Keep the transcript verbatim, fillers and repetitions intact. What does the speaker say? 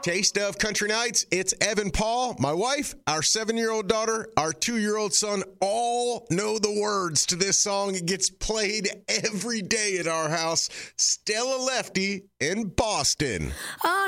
Taste of Country Nights. It's Evan Paul, my wife, our seven-year-old daughter, our two-year-old son, all know the words to this song. It gets played every day at our house. Stella Lefty in Boston.